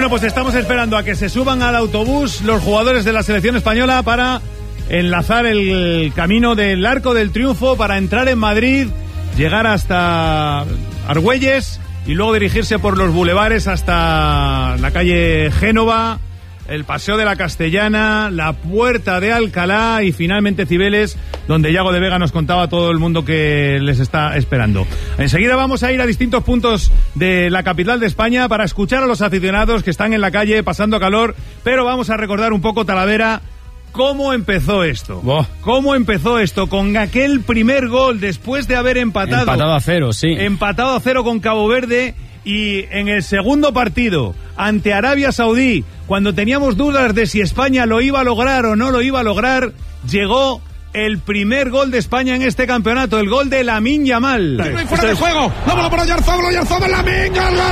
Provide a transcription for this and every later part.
Bueno, pues estamos esperando a que se suban al autobús los jugadores de la selección española para enlazar el camino del Arco del Triunfo para entrar en Madrid, llegar hasta Argüelles y luego dirigirse por los bulevares hasta la calle Génova, el Paseo de la Castellana, la Puerta de Alcalá y finalmente Cibeles, donde Yago de Vega nos contaba a todo el mundo que les está esperando. Enseguida vamos a ir a distintos puntos de la capital de España para escuchar a los aficionados que están en la calle pasando calor, pero vamos a recordar un poco, Talavera, ¿cómo empezó esto? ¿Cómo empezó esto? Con aquel primer gol después de haber empatado. Empatado a 0, sí. Empatado a 0 con Cabo Verde. Y en el segundo partido, ante Arabia Saudí, cuando teníamos dudas de si España lo iba a lograr o no lo iba a lograr, llegó el primer gol de España en este campeonato, el gol de Lamine Yamal. ¡Fuera de juego! ¡La bola para Oyarzabal! ¡Oyarzabal, Lamine! ¡Gol, gol,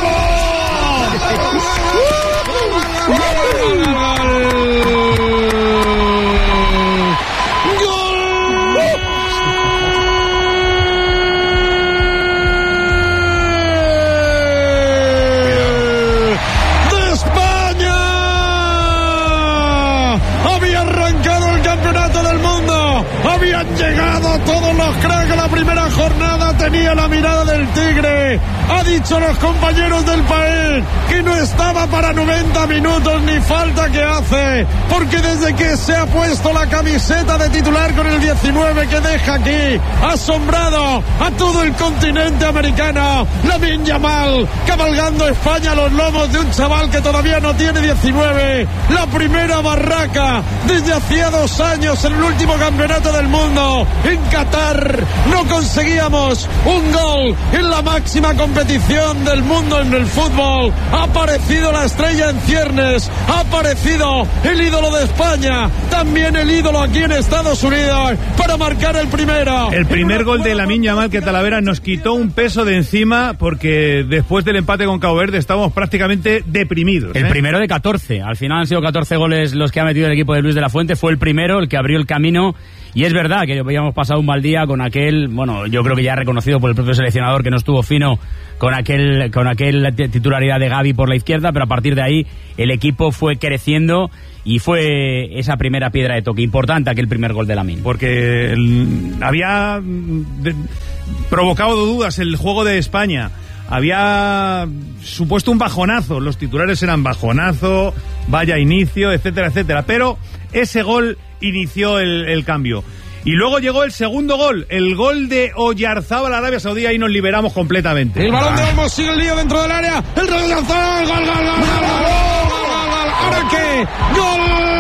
Habían llegado todos los cracks a la primera jornada, tenía la mirada del tigre, ha dicho a los compañeros del país que no estaba para 90 minutos ni falta que hace, porque desde que se ha puesto la camiseta de titular con el 19 que deja aquí, ha asombrado a todo el continente americano. Lamine Yamal cabalgando España a los lomos de un chaval que todavía no tiene 19, la primera barraca desde hacía 2 años en el último campeonato del mundo en Qatar. No conseguíamos un gol en la máxima competición del mundo en el fútbol. Ha aparecido la estrella en ciernes, ha aparecido el ídolo de España, también el ídolo aquí en Estados Unidos para marcar el primero. El primer gol de Lamine Yamal, que Talavera nos quitó un peso de encima, porque después del empate con Cabo Verde estábamos prácticamente deprimidos. El primero de 14, al final han sido 14 goles los que ha metido el equipo de Luis de la Fuente, fue el primero, el que abrió el camino. Y es verdad que habíamos pasado un mal día con aquel, bueno, yo creo que ya reconocido por el propio seleccionador que no estuvo fino con aquel titularidad de Gavi por la izquierda, pero a partir de ahí el equipo fue creciendo y fue esa primera piedra de toque importante, aquel primer gol de Lamine. Porque había provocado dudas el juego de España, había supuesto un bajonazo, los titulares eran bajonazo, vaya inicio, etcétera, etcétera, pero ese gol inició el cambio. Y luego llegó el segundo gol, el gol de Oyarzabal a Arabia Saudí, ahí nos liberamos completamente. El balón de Olmos sigue el lío dentro del área, el de Oyarzabal, gol, gol, gol, gol, gol, gol, gol, gol, ¿ahora qué? ¡Gol!